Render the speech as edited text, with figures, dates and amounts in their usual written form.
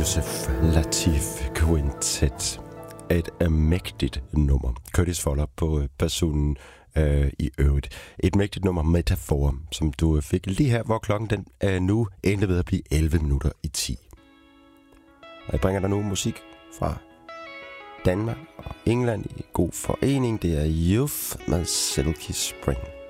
Yusef Lateef Quintet. Et mægtigt nummer. Curtis Fuller på personen i øvrigt. Et mægtigt nummer, Metafor, som du fik lige her, hvor klokken den er nu endelig ved at blive 11 minutter i 10. Og jeg bringer dig nu musik fra Danmark og England i god forening. Det er Youth med Silky Spring.